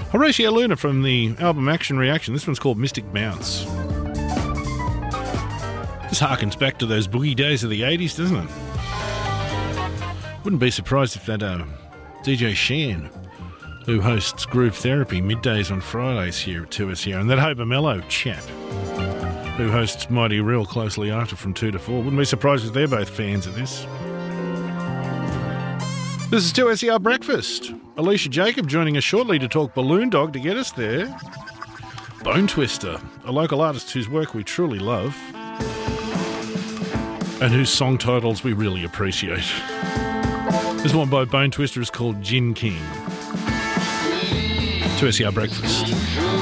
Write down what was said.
Horatio Luna from the album Action Reaction. This one's called Mystic Bounce. This harkens back to those boogie days of the 80s, doesn't it? Wouldn't be surprised if that DJ Shan, who hosts Groove Therapy middays on Fridays here at 2SER, and that Hober Mello chap, who hosts Mighty Real closely after from 2 to 4. Wouldn't be surprised if they're both fans of this. This is 2SER Breakfast. Alicia Jacob joining us shortly to talk Balloon Dog to get us there. Bone Twister, a local artist whose work we truly love and whose song titles we really appreciate. This one by Bone Twister is called Gin King. 2SER Breakfast.